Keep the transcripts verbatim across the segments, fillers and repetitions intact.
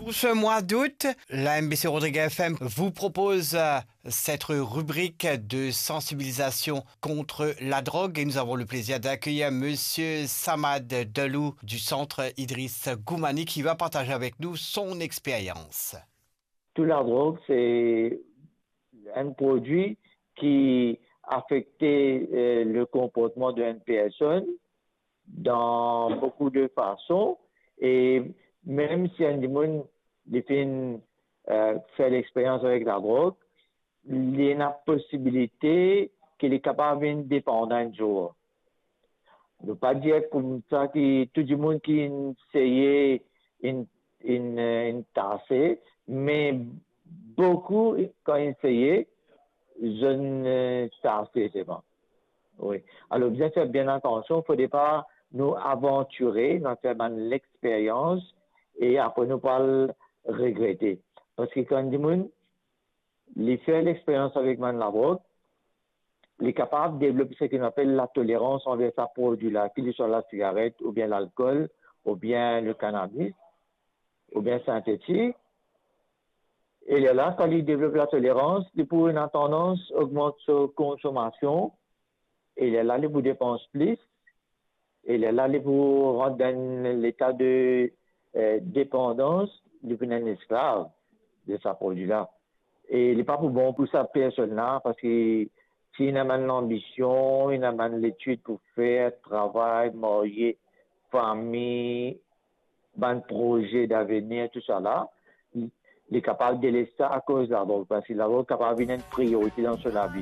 Pour ce mois d'août, la M B C Rodriguez F M vous propose euh, cette rubrique de sensibilisation contre la drogue et nous avons le plaisir d'accueillir Monsieur Samad Delou du Centre Idriss Goumani qui va partager avec nous son expérience. Tout la drogue, c'est un produit qui affectait euh, le comportement d'une personne dans beaucoup de façons. Et même si un démon euh, fait l'expérience avec la drogue, il y a une possibilité qu'il est capable d'être dépendant un jour. Ne pas dire comme ça que tout le monde qui essayait une, une, une tasse, mais beaucoup, quand ils essayaient, je ne tasse, c'est bon. Oui. Alors, bien faire bien attention, il ne faudrait pas nous aventurer dans faire l'expérience et après nous pas le regretter. Parce que quand les gens les fait l'expérience avec man la drogue, il est capable de développer ce qu'on appelle la tolérance envers sa produit-là, qu'il soit la cigarette, ou bien l'alcool, ou bien le cannabis, ou bien synthétique. Et là, quand il développe la tolérance, il pour une tendance augmente sa consommation. Et là, il vous dépense plus. Et là, il vous rentre dans l'état de euh, dépendance, il devient un esclave de sa produit-là. Et il n'est pas pour bon pour sa personne-là, parce que s'il a l'ambition, il a l'étude pour faire, travail, marier, famille, un projet d'avenir, tout ça là, il est capable de laisser ça à cause de la drogue, parce que la drogue est capable de devenir une priorité dans son vie.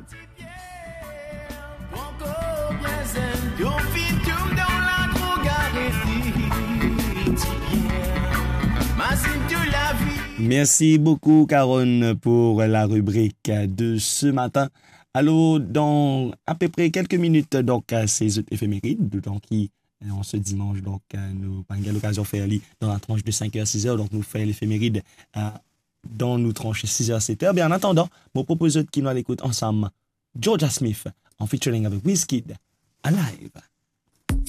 Merci beaucoup, Caron, pour la rubrique de ce matin. Alors, dans à peu près quelques minutes, donc, ces éphémérides, donc, qui, en ce dimanche, donc, nous avons l'occasion de faire dans la tranche de cinq heures à six heures, donc, nous faisons l'éphéméride dans nos tranches six heures à sept heures. Bien, en attendant, je vous propose qui nous l'écoute ensemble, Georgia Smith, en featuring avec Wizkid, Alive.